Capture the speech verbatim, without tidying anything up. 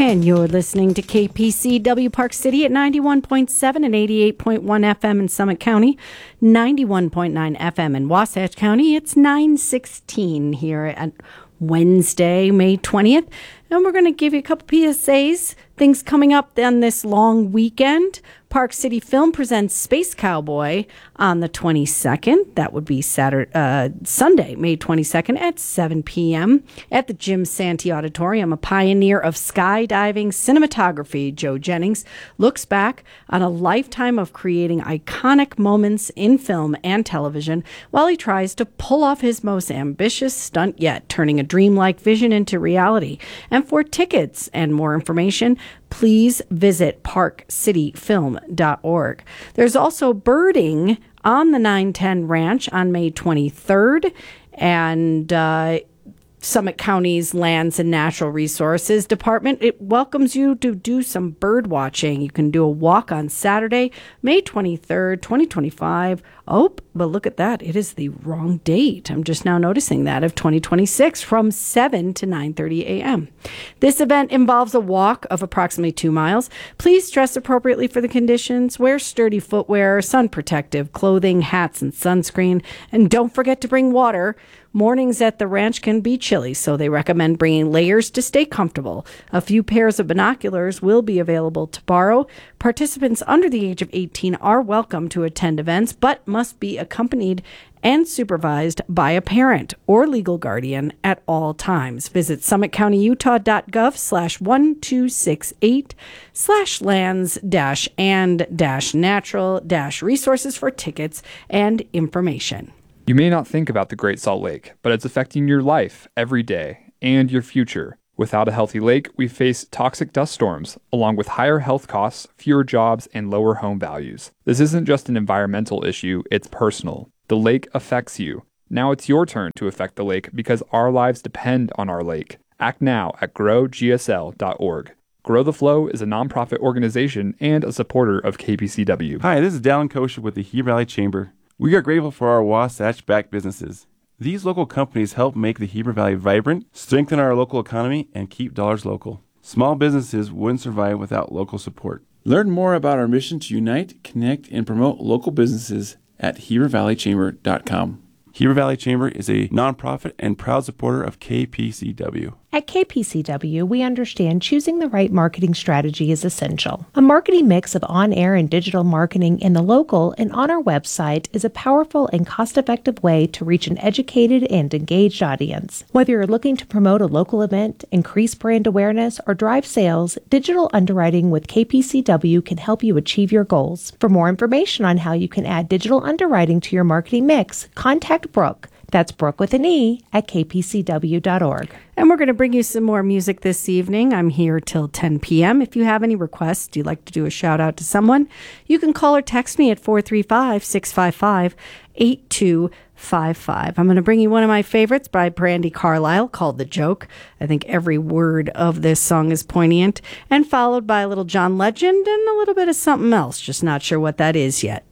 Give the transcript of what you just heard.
And you're listening to K P C W Park City at ninety-one point seven and eighty-eight point one F M in Summit County, ninety-one point nine F M in Wasatch County. It's nine sixteen here at Wednesday, May twentieth. And we're going to give you a couple P S As, things coming up on this long weekend. Park City Film presents Space Cowboy on the twenty-second. That would be Saturday, uh, Sunday, May twenty-second at seven p.m. at the Jim Santee Auditorium. A pioneer of skydiving cinematography, Joe Jennings looks back on a lifetime of creating iconic moments in film and television while he tries to pull off his most ambitious stunt yet, turning a dreamlike vision into reality. And for tickets and more information, please visit park city film dot org. There's also birding on the nine ten Ranch on May twenty-third, and uh, Summit County's Lands and Natural Resources Department, it welcomes you to do some bird watching. You can do a walk on Saturday, May twenty-third, twenty twenty-five. Oh, but look at that. It is the wrong date. I'm just now noticing that, of twenty twenty-six, from seven to nine thirty a.m. This event involves a walk of approximately two miles. Please dress appropriately for the conditions. Wear sturdy footwear, sun protective clothing, hats, and sunscreen. And don't forget to bring water. Mornings at the ranch can be chilly, so they recommend bringing layers to stay comfortable. A few pairs of binoculars will be available to borrow. Participants under the age of eighteen are welcome to attend events, but must be accompanied and supervised by a parent or legal guardian at all times. Visit summit county utah dot gov slash one two six eight slash lands dash and dash natural dash resources for tickets and information. You may not think about the Great Salt Lake, but it's affecting your life every day and your future. Without a healthy lake, we face toxic dust storms, along with higher health costs, fewer jobs, and lower home values. This isn't just an environmental issue, it's personal. The lake affects you. Now it's your turn to affect the lake because our lives depend on our lake. Act now at grow g s l dot org. Grow the Flow is a nonprofit organization and a supporter of K P C W. Hi, this is Dallin Kosher with the Heber Valley Chamber. We are grateful for our Wasatch-backed businesses. These local companies help make the Heber Valley vibrant, strengthen our local economy, and keep dollars local. Small businesses wouldn't survive without local support. Learn more about our mission to unite, connect, and promote local businesses at heber valley chamber dot com. Heber Valley Chamber is a nonprofit and proud supporter of K P C W. At K P C W, we understand choosing the right marketing strategy is essential. A marketing mix of on-air and digital marketing in the local and on our website is a powerful and cost-effective way to reach an educated and engaged audience. Whether you're looking to promote a local event, increase brand awareness, or drive sales, digital underwriting with K P C W can help you achieve your goals. For more information on how you can add digital underwriting to your marketing mix, contact Brooke. That's Brooke with an E at k p c w dot org. And we're going to bring you some more music this evening. I'm here till ten p.m. If you have any requests, you'd like to do a shout out to someone, you can call or text me at four three five, six five five, eight two five five. I'm going to bring you one of my favorites by Brandy Carlisle called The Joke. I think every word of this song is poignant, and followed by a little John Legend and a little bit of something else. Just not sure what that is yet.